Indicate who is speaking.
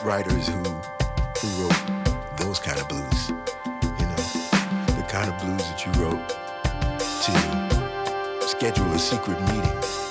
Speaker 1: writers who wrote those kind of blues, you know, the kind of blues that you wrote to schedule a secret meeting